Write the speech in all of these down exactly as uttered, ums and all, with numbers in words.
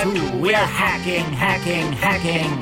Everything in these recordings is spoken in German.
two, we're hacking, hacking, hacking.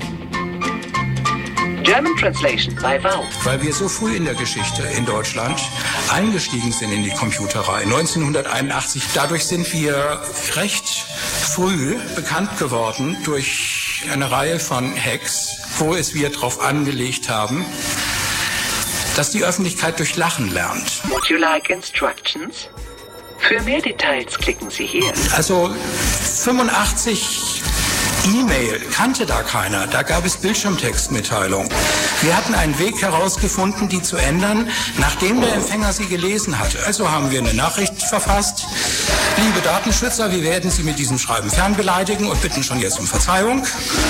German Translation bei Wow. Weil wir so früh in der Geschichte in Deutschland eingestiegen sind in die Computerei, neunzehnhunderteinundachtzig. Dadurch sind wir recht früh bekannt geworden durch eine Reihe von Hacks, wo es wir darauf angelegt haben, dass die Öffentlichkeit durch Lachen lernt. Would you like instructions? Für mehr Details klicken Sie hier. Also fünfundachtzig E-Mail kannte da keiner. Da gab es Bildschirmtextmitteilung. Wir hatten einen Weg herausgefunden, die zu ändern, nachdem der Empfänger sie gelesen hatte. Also haben wir eine Nachricht verfasst. Liebe Datenschützer, wir werden Sie mit diesem Schreiben fernbeleidigen und bitten schon jetzt um Verzeihung.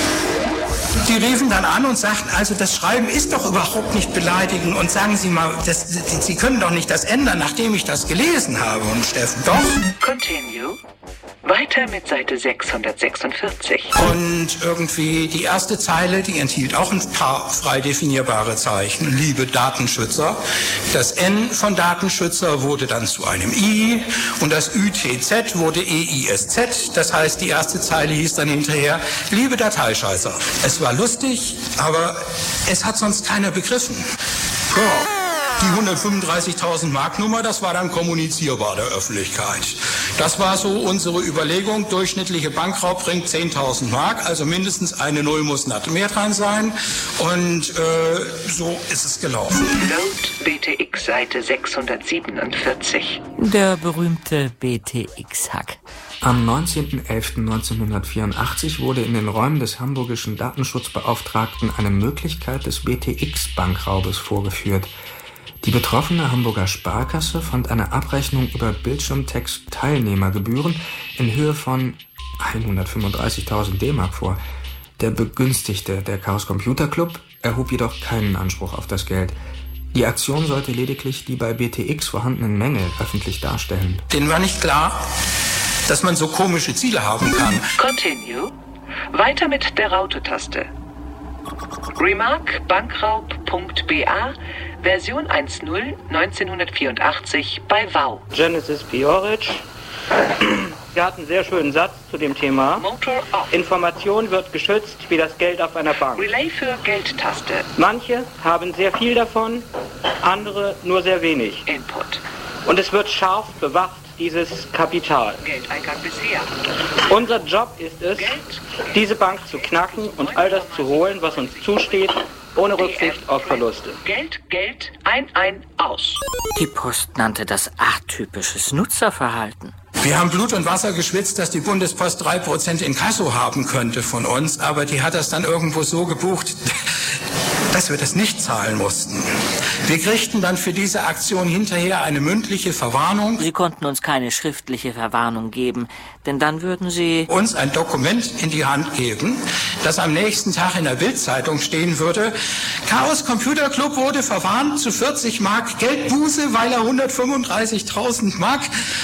Die riefen dann an und sagten, also das Schreiben ist doch überhaupt nicht beleidigend und sagen Sie mal, das, Sie können doch nicht das ändern, nachdem ich das gelesen habe. Und Steffen, doch. Continue. Weiter mit Seite sechshundertsechsundvierzig. Und irgendwie die erste Zeile, die enthielt auch ein paar frei definierbare Zeichen. Liebe Datenschützer. Das N von Datenschützer wurde dann zu einem I und das Ü T Z wurde E I S Z. Das heißt, die erste Zeile hieß dann hinterher, liebe Dateischeißer. Es war lustig, aber es hat sonst keiner begriffen. Ja. Die hundertfünfunddreißigtausend Mark Nummer, das war dann kommunizierbar der Öffentlichkeit. Das war so unsere Überlegung. Durchschnittliche Bankraub bringt zehntausend Mark, also mindestens eine Null muss mehr dran sein. Und äh, so ist es gelaufen. Load B T X Seite sechshundertsiebenundvierzig. Der berühmte B T X-Hack. Am neunzehnten elften neunzehnhundertvierundachtzig wurde in den Räumen des hamburgischen Datenschutzbeauftragten eine Möglichkeit des B T X-Bankraubes vorgeführt. Die betroffene Hamburger Sparkasse fand eine Abrechnung über Bildschirmtext-Teilnehmergebühren in Höhe von hundertfünfunddreißigtausend D-Mark vor. Der Begünstigte, der Chaos Computer Club, erhob jedoch keinen Anspruch auf das Geld. Die Aktion sollte lediglich die bei B T X vorhandenen Mängel öffentlich darstellen. Denen war nicht klar, dass man so komische Ziele haben kann. Continue. Weiter mit der Raute-Taste. Remark bankraub.ba Version eins Punkt null neunzehnhundertvierundachtzig bei Wow. Genesis Piorich. Wir hatten einen sehr schönen Satz zu dem Thema. Motor off. Information wird geschützt wie das Geld auf einer Bank. Relay für Geldtaste. Manche haben sehr viel davon, andere nur sehr wenig. Input. Und es wird scharf bewacht, dieses Kapital. Geldeingang bisher. Unser Job ist es, diese Bank zu knacken und all das zu holen, was uns zusteht, ohne Rücksicht auf Verluste. Geld, Geld, ein, ein, aus. Die Post nannte das atypisches Nutzerverhalten. Wir haben Blut und Wasser geschwitzt, dass die Bundespost drei Prozent Inkasso haben könnte von uns, aber die hat das dann irgendwo so gebucht, dass wir das nicht zahlen mussten. Wir kriegten dann für diese Aktion hinterher eine mündliche Verwarnung. Sie konnten uns keine schriftliche Verwarnung geben, denn dann würden Sie uns ein Dokument in die Hand geben, das am nächsten Tag in der Bild-Zeitung stehen würde. Chaos Computer Club wurde verwarnt zu vierzig Mark Geldbuße, weil er hundertfünfunddreißigtausend Mark...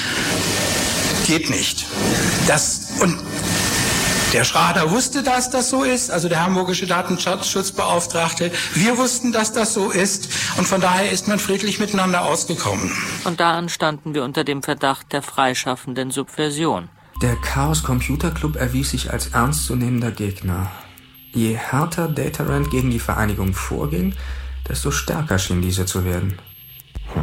Geht nicht. Das und der Schrader wusste, dass das so ist, also der hamburgische Datenschutzbeauftragte. Wir wussten, dass das so ist und von daher ist man friedlich miteinander ausgekommen. Und daran standen wir unter dem Verdacht der freischaffenden Subversion. Der Chaos Computer Club erwies sich als ernstzunehmender Gegner. Je härter Datarand gegen die Vereinigung vorging, desto stärker schien diese zu werden. Hm.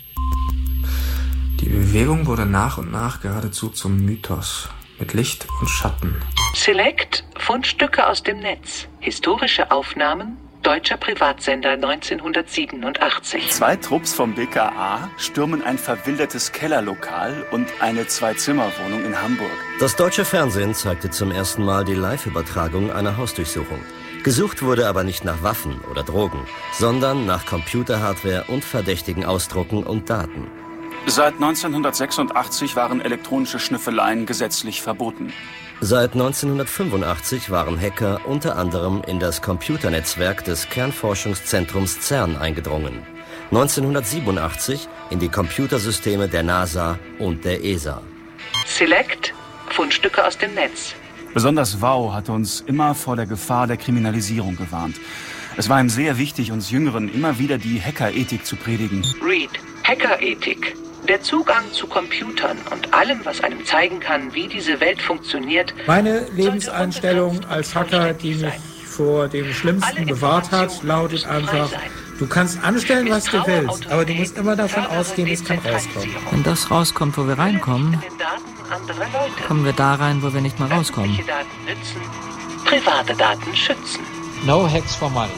Die Bewegung wurde nach und nach geradezu zum Mythos, mit Licht und Schatten. Select Fundstücke aus dem Netz. Historische Aufnahmen. Deutscher Privatsender neunzehnhundertsiebenundachtzig. Zwei Trupps vom B K A stürmen ein verwildertes Kellerlokal und eine Zwei-Zimmer-Wohnung in Hamburg. Das deutsche Fernsehen zeigte zum ersten Mal die Live-Übertragung einer Hausdurchsuchung. Gesucht wurde aber nicht nach Waffen oder Drogen, sondern nach Computerhardware und verdächtigen Ausdrucken und Daten. Seit neunzehnhundertsechsundachtzig waren elektronische Schnüffeleien gesetzlich verboten. Seit neunzehnhundertfünfundachtzig waren Hacker unter anderem in das Computernetzwerk des Kernforschungszentrums CERN eingedrungen. neunzehnhundertsiebenundachtzig in die Computersysteme der NASA und der E S A. Select Fundstücke aus dem Netz. Besonders Wow hat uns immer vor der Gefahr der Kriminalisierung gewarnt. Es war ihm sehr wichtig, uns Jüngeren immer wieder die Hackerethik zu predigen. Read Hackerethik. Der Zugang zu Computern und allem, was einem zeigen kann, wie diese Welt funktioniert. Meine Lebenseinstellung als Hacker, die mich vor dem Schlimmsten bewahrt hat, lautet einfach: Du kannst anstellen, was du willst, aber du musst immer davon ausgehen, es kann rauskommen. Wenn das rauskommt, wo wir reinkommen, kommen wir da rein, wo wir nicht mehr rauskommen. Daten nützen, private Daten schützen. No hacks for money.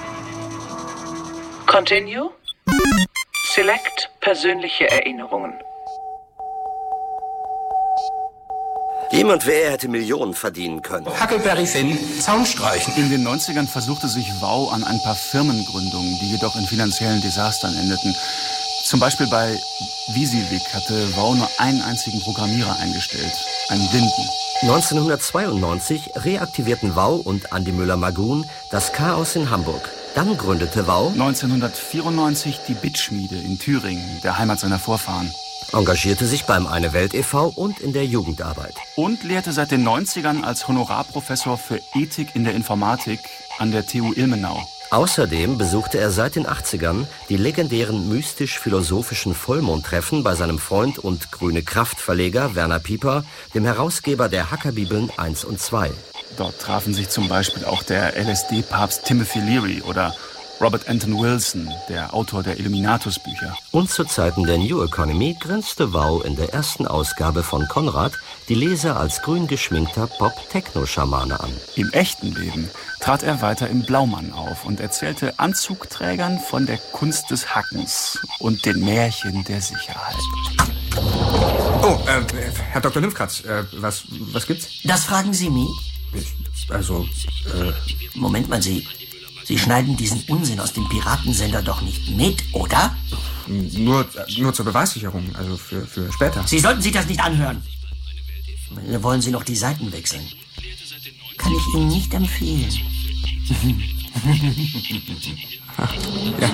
Continue. Select persönliche Erinnerungen. Jemand wie er hätte Millionen verdienen können. Huckleberry Finn, Zaun streichen. In den neunzigern versuchte sich Wow an ein paar Firmengründungen, die jedoch in finanziellen Desastern endeten. Zum Beispiel bei WYSIWYG hatte Wow nur einen einzigen Programmierer eingestellt, einen Blinden. neunzehnhundertzweiundneunzig reaktivierten Wow und Andi Müller-Magun das Chaos in Hamburg. Dann gründete Wow neunzehnhundertvierundneunzig die Bitschmiede in Thüringen, der Heimat seiner Vorfahren. Engagierte sich beim Eine Welt e V und in der Jugendarbeit. Und lehrte seit den neunzigern als Honorarprofessor für Ethik in der Informatik an der T U Ilmenau. Außerdem besuchte er seit den achtzigern die legendären mystisch-philosophischen Vollmondtreffen bei seinem Freund und Grüne Kraft-Verleger Werner Pieper, dem Herausgeber der Hackerbibeln eins und zwei. Dort trafen sich zum Beispiel auch der L S D-Papst Timothy Leary oder Robert Anton Wilson, der Autor der Illuminatus-Bücher. Und zu Zeiten der New Economy grinste Wow in der ersten Ausgabe von Konrad die Leser als grün geschminkter Pop-Techno-Schamane an. Im echten Leben trat er weiter im Blaumann auf und erzählte Anzugträgern von der Kunst des Hackens und den Märchen der Sicherheit. Oh, äh, Herr Doktor Lymfkratz, äh, was, was gibt's? Das fragen Sie mich? Also, äh... Moment mal, Sie... Sie schneiden diesen Unsinn aus dem Piratensender doch nicht mit, oder? Nur, nur zur Beweissicherung, also für, für später. Sie sollten sich das nicht anhören. Wollen Sie noch die Seiten wechseln? Kann ich Ihnen nicht empfehlen. Ja.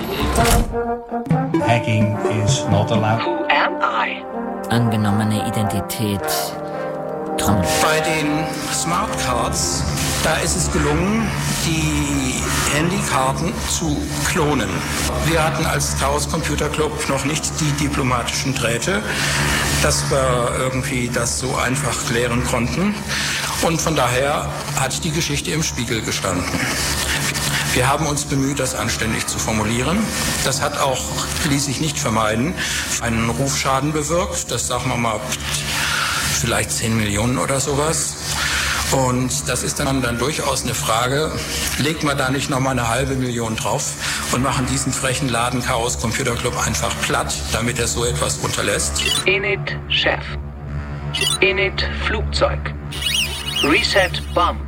Hacking is not allowed. Who am I? Angenommene Identität. Trommel. Bei den Smartcards, da ist es gelungen, die Handykarten zu klonen. Wir hatten als Chaos Computer Club noch nicht die diplomatischen Drähte, dass wir irgendwie das so einfach klären konnten. Und von daher hat die Geschichte im Spiegel gestanden. Wir haben uns bemüht, das anständig zu formulieren. Das hat auch, ließ sich nicht vermeiden, einen Rufschaden bewirkt. Das sagen wir mal vielleicht zehn Millionen oder sowas. Und das ist dann, dann durchaus eine Frage, legt man da nicht nochmal eine halbe Million drauf und machen diesen frechen Laden Chaos Computer Club einfach platt, damit er so etwas unterlässt? Init Chef. Init Flugzeug. Reset Bomb.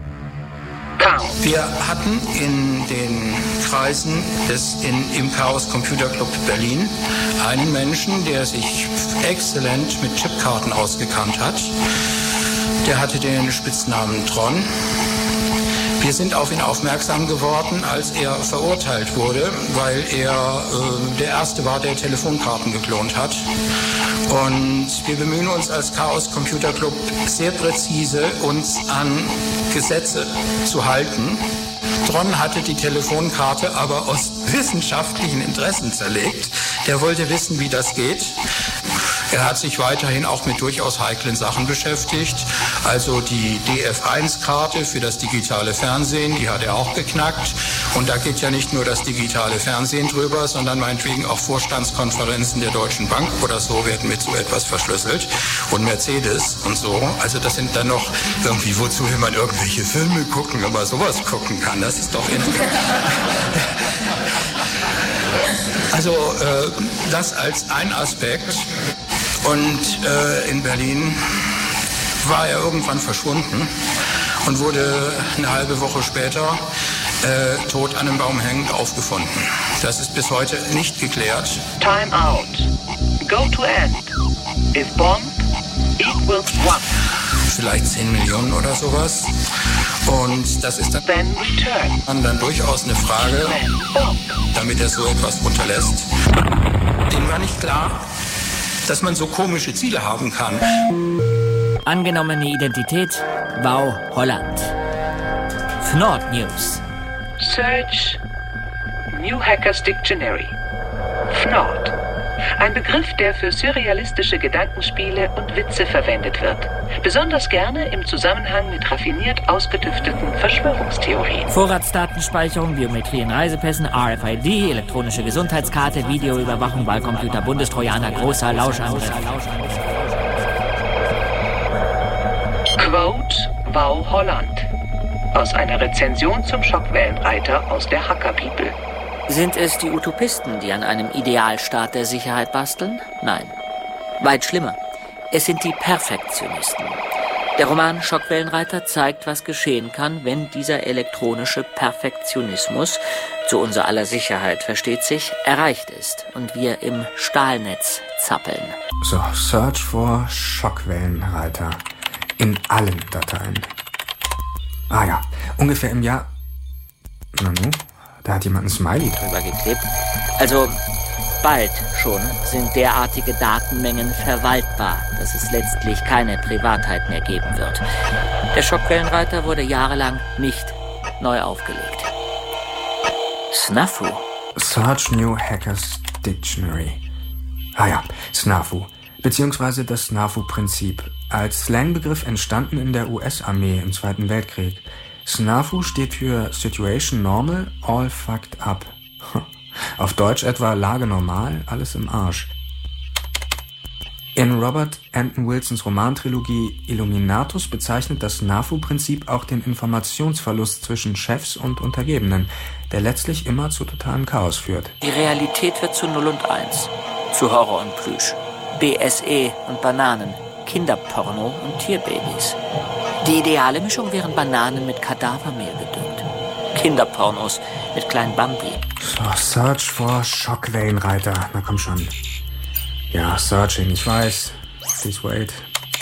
Count. Wir hatten in den Kreisen des, in, im Chaos Computer Club Berlin einen Menschen, der sich exzellent mit Chipkarten ausgekannt hat. Der hatte den Spitznamen Tron. Wir sind auf ihn aufmerksam geworden, als er verurteilt wurde, weil er äh, der Erste war, der Telefonkarten geklont hat. Und wir bemühen uns als Chaos Computer Club sehr präzise, uns an Gesetze zu halten. Tron hatte die Telefonkarte aber aus wissenschaftlichen Interessen zerlegt. Der wollte wissen, wie das geht. Er hat sich weiterhin auch mit durchaus heiklen Sachen beschäftigt. Also die D F eins Karte für das digitale Fernsehen, die hat er auch geknackt. Und da geht ja nicht nur das digitale Fernsehen drüber, sondern meinetwegen auch Vorstandskonferenzen der Deutschen Bank oder so werden mit so etwas verschlüsselt. Und Mercedes und so. Also das sind dann noch irgendwie, wozu will man irgendwelche Filme gucken, wenn man sowas gucken kann. Das ist doch... Also äh, das als ein Aspekt. Und äh, in Berlin war er irgendwann verschwunden und wurde eine halbe Woche später äh, tot an einem Baum hängend aufgefunden. Das ist bis heute nicht geklärt. Time out. Go to end. If bomb equals one. Vielleicht zehn Millionen oder sowas. Und das ist dann, Then return. dann, dann durchaus eine Frage, Then bomb. damit er so etwas unterlässt. Dem war nicht klar, dass man so komische Ziele haben kann. Angenommene Identität, Wow, Holland. F N O R D News. Search New Hackers Dictionary. F N O R D. Ein Begriff, der für surrealistische Gedankenspiele und Witze verwendet wird. Besonders gerne im Zusammenhang mit raffiniert ausgetüfteten Verschwörungstheorien. Vorratsdatenspeicherung, Biometrie in Reisepässen, R F I D, elektronische Gesundheitskarte, Videoüberwachung, Wahlcomputer, Bundestrojaner, großer Lauschangriff. Quote Wow Holland. Aus einer Rezension zum Schockwellenreiter aus der Hacker People. Sind es die Utopisten, die an einem Idealstaat der Sicherheit basteln? Nein. Weit schlimmer. Es sind die Perfektionisten. Der Roman Schockwellenreiter zeigt, was geschehen kann, wenn dieser elektronische Perfektionismus, zu unser aller Sicherheit versteht sich, erreicht ist und wir im Stahlnetz zappeln. So, Search for Schockwellenreiter. In allen Dateien. Ah ja, ungefähr im Jahr... Nanu, da hat jemand ein Smiley drüber geklebt. Also, bald schon sind derartige Datenmengen verwaltbar, dass es letztlich keine Privatheit mehr geben wird. Der Schockwellenreiter wurde jahrelang nicht neu aufgelegt. Snafu. Search New Hackers Dictionary. Ah ja, Snafu. Beziehungsweise das Snafu-Prinzip. Als Slangbegriff entstanden in der U S-Armee im Zweiten Weltkrieg. Snafu steht für Situation Normal, All Fucked Up. Auf Deutsch etwa Lage normal, alles im Arsch. In Robert Anton Wilsons Romantrilogie Illuminatus bezeichnet das Snafu-Prinzip auch den Informationsverlust zwischen Chefs und Untergebenen, der letztlich immer zu totalem Chaos führt. Die Realität wird zu Null und Eins, zu Horror und Plüsch, B S E und Bananen, Kinderporno und Tierbabys. Die ideale Mischung wären Bananen mit Kadavermehl gedüngt. Kinderpornos mit kleinen Bambi. So, Search for Schockwellenreiter. Na komm schon. Ja, Searching, ich weiß. Please wait.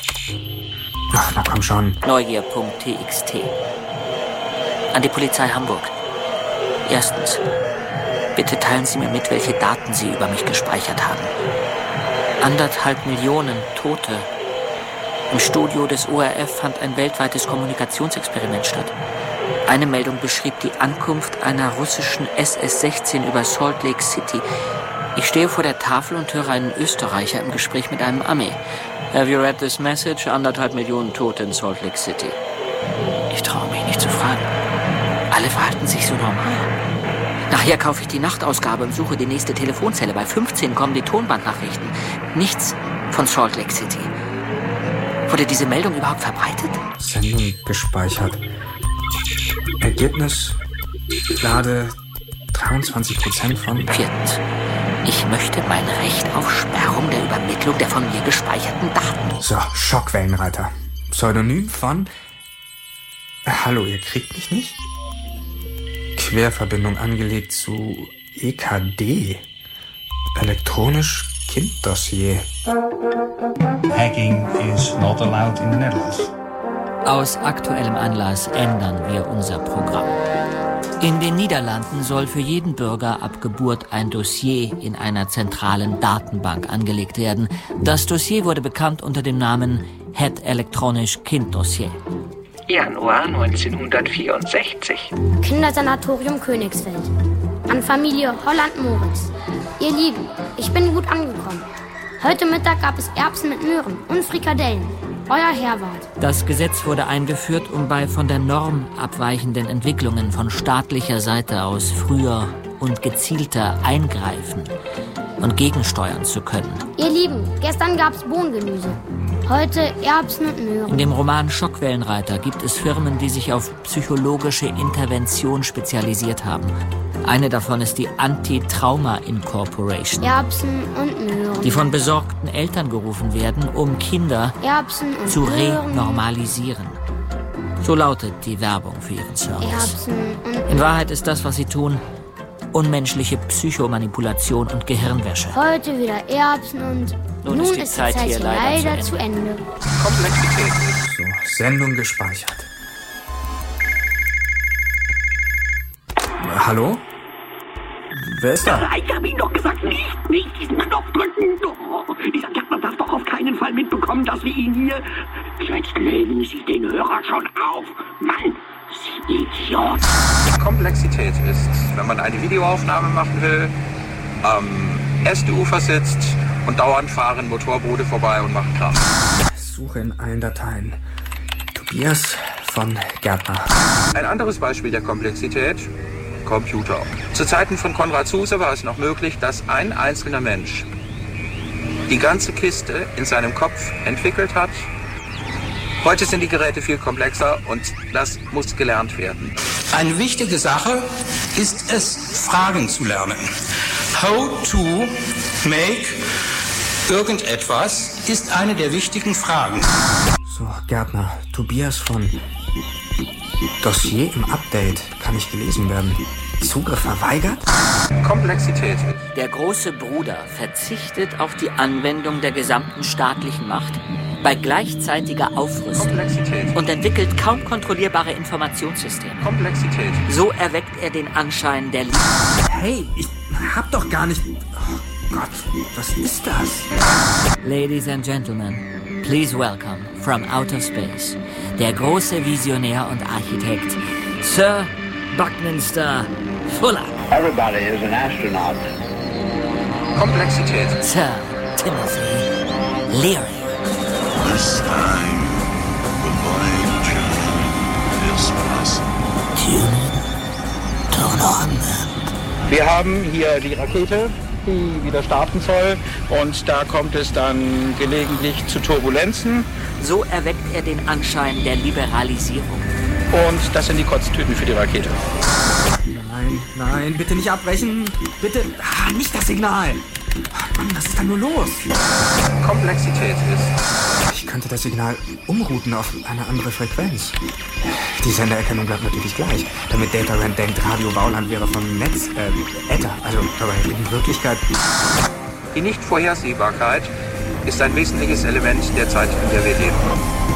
Ach, na komm schon. Neugier Punkt T X T. An die Polizei Hamburg. Erstens. Bitte teilen Sie mir mit, welche Daten Sie über mich gespeichert haben. Anderthalb Millionen Tote. Im Studio des O R F fand ein weltweites Kommunikationsexperiment statt. Eine Meldung beschrieb die Ankunft einer russischen S S sechzehn über Salt Lake City. Ich stehe vor der Tafel und höre einen Österreicher im Gespräch mit einem Ami. Have you read this message? Anderthalb Millionen Tote in Salt Lake City. Ich traue mich nicht zu fragen. Alle verhalten sich so normal. Nachher kaufe ich die Nachtausgabe und suche die nächste Telefonzelle. Bei fünfzehn kommen die Tonbandnachrichten. Nichts von Salt Lake City. Wurde diese Meldung überhaupt verbreitet? Sendung gespeichert. Ergebnis: Lade dreiundzwanzig Prozent von... Viertens. Ich möchte mein Recht auf Sperrung der Übermittlung der von mir gespeicherten Daten. So, Schockwellenreiter. Pseudonym von... Hallo, ihr kriegt mich nicht? Querverbindung angelegt zu E K D. Elektronisch Kinddossier. Hacking is not allowed in the Netherlands. Aus aktuellem Anlass ändern wir unser Programm. In den Niederlanden soll für jeden Bürger ab Geburt ein Dossier in einer zentralen Datenbank angelegt werden. Das Dossier wurde bekannt unter dem Namen Het Elektronisch Kinddossier. Januar neunzehnhundertvierundsechzig. Kindersanatorium Königsfeld. An Familie Holland-Moritz. Ihr Lieben, ich bin gut angekommen. Heute Mittag gab es Erbsen mit Möhren und Frikadellen. Euer Herwart. Das Gesetz wurde eingeführt, um bei von der Norm abweichenden Entwicklungen von staatlicher Seite aus früher und gezielter eingreifen und gegensteuern zu können. Ihr Lieben, gestern gab's Bohnengemüse. Heute Erbsen und Möhren. In dem Roman Schockwellenreiter gibt es Firmen, die sich auf psychologische Intervention spezialisiert haben. Eine davon ist die Anti-Trauma Incorporation. Erbsen und Möhren. Die von besorgten Eltern gerufen werden, um Kinder Erbsen und zu Möhren. renormalisieren. So lautet die Werbung für ihren Service. Erbsen und In Wahrheit ist das, was sie tun, unmenschliche Psychomanipulation und Gehirnwäsche. Heute wieder Erbsen und... Nun, Nun ist die ist Zeit die Zeit hier hier leider leider zu zu Ende. Komplexität. So, Sendung gespeichert. Hallo? Wer ist da? Ich habe Ihnen doch gesagt, nicht, nicht diesen Knopf drücken. Oh, dieser Gärtner darf doch auf keinen Fall mitbekommen, dass wir ihn hier... Jetzt legen Sie den Hörer schon auf. Mann, Sie Idiot. Komplexität ist, wenn man eine Videoaufnahme machen will, ähm, S D U versitzt und dauernd fahren Motorboote vorbei und machen Krach. Suche in allen Dateien. Tobias von Gärtner. Ein anderes Beispiel der Komplexität: Computer. Zu Zeiten von Konrad Zuse war es noch möglich, dass ein einzelner Mensch die ganze Kiste in seinem Kopf entwickelt hat. Heute sind die Geräte viel komplexer und das muss gelernt werden. Eine wichtige Sache ist es, Fragen zu lernen. How to make irgendetwas ist eine der wichtigen Fragen. So, Gärtner, Tobias von Dossier im Update kann nicht gelesen werden. Zugriff verweigert? Komplexität. Der große Bruder verzichtet auf die Anwendung der gesamten staatlichen Macht bei gleichzeitiger Aufrüstung Komplexität. Und entwickelt kaum kontrollierbare Informationssysteme. Komplexität. So erweckt er den Anschein der Liebe. Hey, ich hab doch gar nicht... Oh Gott, was ist das? Ladies and Gentlemen, please welcome from outer space der große Visionär und Architekt Sir Buckminster Fuller. Everybody is an astronaut. Komplexität. Sir Timothy Leary. This time, the Voyager is possible. Tune, turn on them. Wir haben hier die Rakete, die wieder starten soll, und da kommt es dann gelegentlich zu Turbulenzen. So erweckt er den Anschein der Liberalisierung. Und das sind die Kotztüten für die Rakete. Nein, nein, bitte nicht abbrechen. Bitte, ah, nicht das Signal. Ach Mann, was ist da nur los? Komplexität ist... Ich könnte das Signal umrouten auf eine andere Frequenz. Die Sendererkennung bleibt natürlich gleich, damit DataRent denkt, Radio Bauland wäre vom Netz, äh, Äther. Also, aber in Wirklichkeit... Die Nichtvorhersehbarkeit ist ein wesentliches Element der Zeit, in der wir leben.